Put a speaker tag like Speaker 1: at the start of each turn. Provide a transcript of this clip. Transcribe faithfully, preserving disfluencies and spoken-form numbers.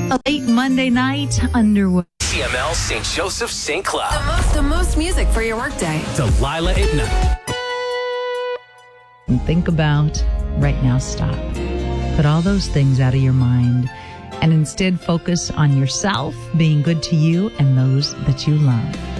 Speaker 1: A late Monday night underway.
Speaker 2: C M L Saint Joseph Saint Cloud.
Speaker 3: The most, the most music for your workday.
Speaker 2: Delilah at night.
Speaker 1: And think about right now, stop. Put all those things out of your mind and instead focus on yourself, being good to you and those that you love.